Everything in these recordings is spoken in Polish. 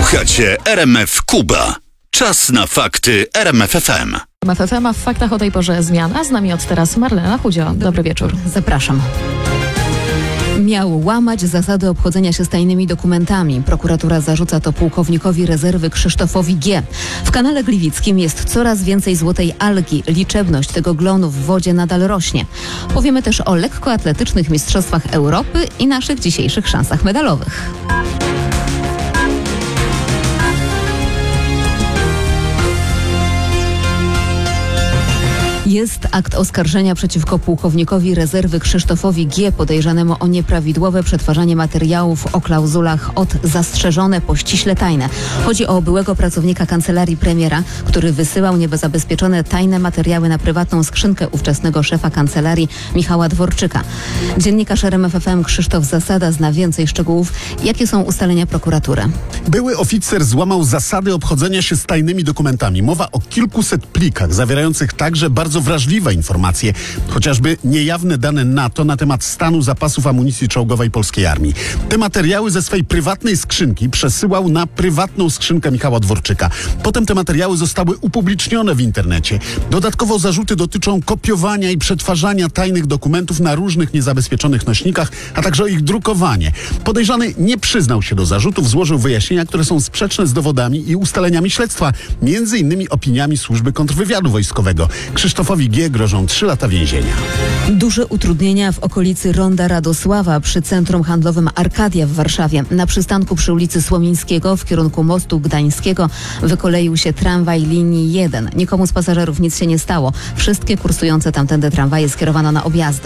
Słuchacie RMF Kuba. Czas na fakty RMF FM. RMF FM, a w faktach o tej porze zmiana. Z nami od teraz Marlena Chudzio. Dobry wieczór. Zapraszam. Miał łamać zasady obchodzenia się z tajnymi dokumentami. Prokuratura zarzuca to pułkownikowi rezerwy Krzysztofowi G. W kanale gliwickim jest coraz więcej złotej algi. Liczebność tego glonu w wodzie nadal rośnie. Powiemy też o lekkoatletycznych mistrzostwach Europy i naszych dzisiejszych szansach medalowych. Jest akt oskarżenia przeciwko pułkownikowi rezerwy Krzysztofowi G. podejrzanemu o nieprawidłowe przetwarzanie materiałów o klauzulach od zastrzeżone po ściśle tajne. Chodzi o byłego pracownika kancelarii premiera, który wysyłał niezabezpieczone tajne materiały na prywatną skrzynkę ówczesnego szefa kancelarii Michała Dworczyka. Dziennikarz RMF FM Krzysztof Zasada zna więcej szczegółów. Jakie są ustalenia prokuratury? Były oficer złamał zasady obchodzenia się z tajnymi dokumentami. Mowa o kilkuset plikach zawierających także bardzo wrażliwe informacje, chociażby niejawne dane NATO na temat stanu zapasów amunicji czołgowej polskiej armii. Te materiały ze swej prywatnej skrzynki przesyłał na prywatną skrzynkę Michała Dworczyka. Potem te materiały zostały upublicznione w internecie. Dodatkowo zarzuty dotyczą kopiowania i przetwarzania tajnych dokumentów na różnych niezabezpieczonych nośnikach, a także o ich drukowanie. Podejrzany nie przyznał się do zarzutów, złożył wyjaśnienia, które są sprzeczne z dowodami i ustaleniami śledztwa, między innymi opiniami Służby Kontrwywiadu Wojskowego. Krzysztofowi G. grożą 3 lata więzienia. Duże utrudnienia w okolicy Ronda Radosława przy centrum handlowym Arkadia w Warszawie. Na przystanku przy ulicy Słomińskiego w kierunku mostu Gdańskiego wykoleił się tramwaj linii 1. Nikomu z pasażerów nic się nie stało. Wszystkie kursujące tamtędy tramwaje skierowano na objazdy.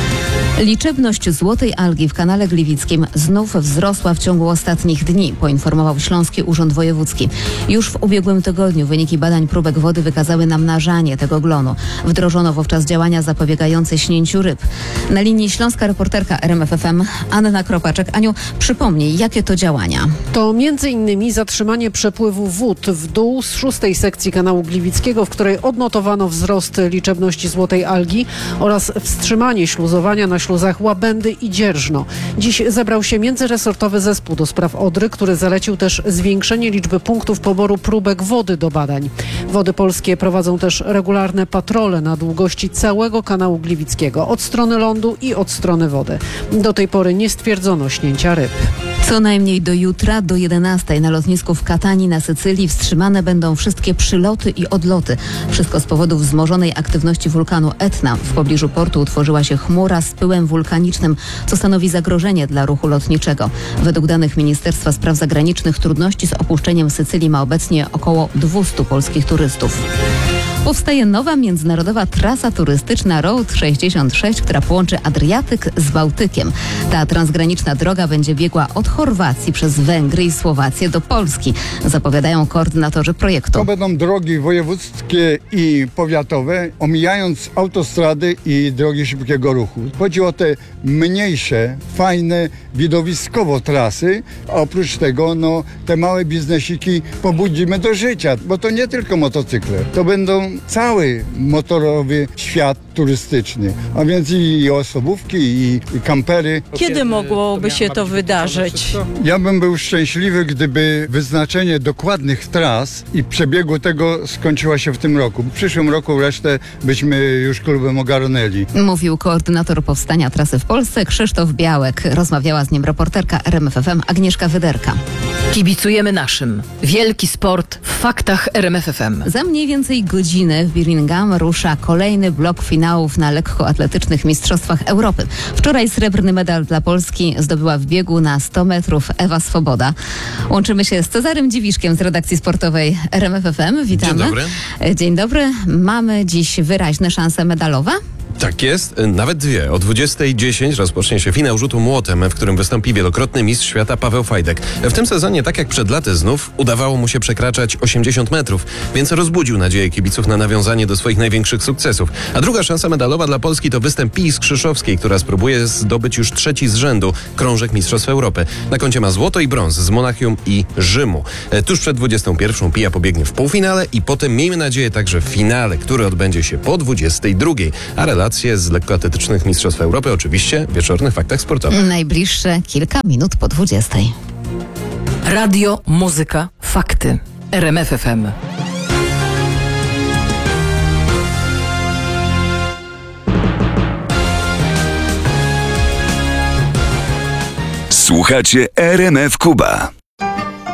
Liczebność złotej algi w kanale gliwickim znów wzrosła w ciągu ostatnich dni, poinformował Śląski Urząd Wojewódzki. Już w ubiegłym tygodniu wyniki badań próbek wody wykazały namnażanie tego glonu. Wdrożono wówczas działania zapobiegające śnięciu ryb. Na linii śląska reporterka RMF FM Anna Kropaczek. Aniu, przypomnij, jakie to działania? To m.in. zatrzymanie przepływu wód w dół z 6. sekcji kanału gliwickiego, w której odnotowano wzrost liczebności złotej algi oraz wstrzymanie śluzowania na śluzach Łabędy i Dzierżno. Dziś zebrał się międzyresortowy zespół do spraw Odry, który zalecił też zwiększenie liczby punktów poboru próbek wody do badań. Wody Polskie prowadzą też regularne patrole na długości całego kanału gliwickiego, od strony lądu i od strony wody. Do tej pory nie stwierdzono śnięcia ryb. Co najmniej do jutra, do 11 na lotnisku w Katanii na Sycylii wstrzymane będą wszystkie przyloty i odloty. Wszystko z powodu wzmożonej aktywności wulkanu Etna. W pobliżu portu utworzyła się chmura z pyłem wulkanicznym, co stanowi zagrożenie dla ruchu lotniczego. Według danych Ministerstwa Spraw Zagranicznych trudności z opuszczeniem Sycylii ma obecnie około 200 polskich turystów. Powstaje nowa międzynarodowa trasa turystyczna Route 66, która połączy Adriatyk z Bałtykiem. Ta transgraniczna droga będzie biegła od Chorwacji przez Węgry i Słowację do Polski, zapowiadają koordynatorzy projektu. To będą drogi wojewódzkie i powiatowe, omijając autostrady i drogi szybkiego ruchu. Chodzi o te mniejsze, fajne, widowiskowo trasy, a oprócz tego te małe biznesiki pobudzimy do życia, bo to nie tylko motocykle, to będą cały motorowy świat turystyczny, a więc i osobówki, i kampery. Kiedy mogłoby się to wydarzyć? Ja bym był szczęśliwy, gdyby wyznaczenie dokładnych tras i przebiegu tego skończyła się w tym roku. W przyszłym roku resztę byśmy już klubem ogarnęli. Mówił koordynator powstania trasy w Polsce Krzysztof Białek. Rozmawiała z nim reporterka RMF FM Agnieszka Wyderka. Kibicujemy naszym. Wielki sport w faktach RMF FM. Za mniej więcej godziny w Birmingham rusza kolejny blok finałów na lekkoatletycznych mistrzostwach Europy. Wczoraj srebrny medal dla Polski zdobyła w biegu na 100 metrów Ewa Swoboda. Łączymy się z Cezarym Dziwiszkiem z redakcji sportowej RMF FM. Witamy. Dzień dobry. Dzień dobry. Mamy dziś wyraźne szanse medalowe? Tak jest, nawet dwie. O 20:10 rozpocznie się finał rzutu młotem, w którym wystąpi wielokrotny mistrz świata Paweł Fajdek. W tym sezonie, tak jak przed laty znów, udawało mu się przekraczać 80 metrów, więc rozbudził nadzieję kibiców na nawiązanie do swoich największych sukcesów. A druga szansa medalowa dla Polski to występ Pii Skrzyszowskiej, która spróbuje zdobyć już 3. z rzędu krążek Mistrzostw Europy. Na koncie ma złoto i brąz z Monachium i Rzymu. Tuż przed 21 Pija pobiegnie w półfinale i potem, miejmy nadzieję, także w finale, który odbędzie się po 22. A relacje z lekkoatletycznych Mistrzostw Europy oczywiście w wieczornych faktach sportowych. Najbliższe kilka minut po 20. Radio, muzyka, fakty. RMF FM. Słuchacie RMF Kuba.